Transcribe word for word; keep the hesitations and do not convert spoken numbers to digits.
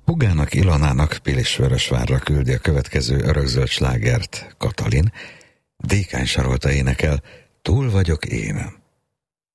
Hugának, Ilanának Pilisvörösvárra küldi a következő örökzöld slágert Katalin. Dékány Sarolta énekel, Túl vagyok énem.